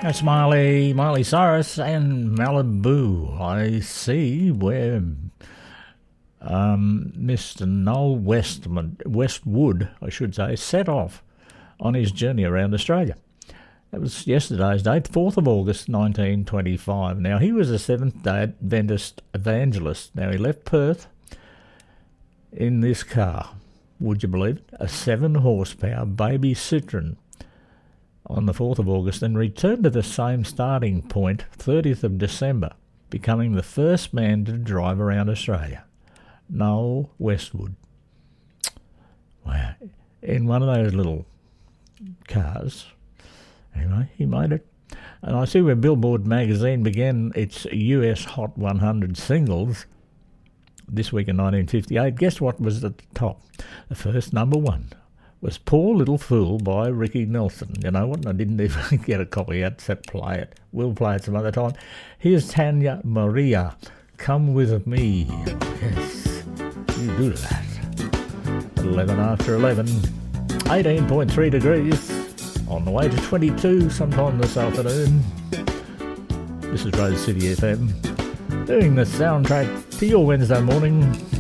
That's Miley Cyrus and Malibu. I see where Mr. Noel Westwood, I should say, set off on his journey around Australia. That was yesterday's date, 4th of August 1925. Now, he was a Seventh-day Adventist evangelist. Now, he left Perth in this car, would you believe it? A 7-horsepower baby Citroen on the 4th of August and returned to the same starting point, 30th of December, becoming the first man to drive around Australia. Noel Westwood. Wow. In one of those little cars. Anyway, he made it. And I see where Billboard magazine began its US Hot 100 singles this week in 1958. Guess what was at the top? The first number one was Poor Little Fool by Ricky Nelson. You know what? I didn't even get a copy yet, so play it. We'll play it some other time. Here's Tanya Maria, Come With Me. Yes, you do that. 11 after 11, 18.3 degrees, on the way to 22 sometime this afternoon. This is Rose City FM, doing the soundtrack to your Wednesday morning.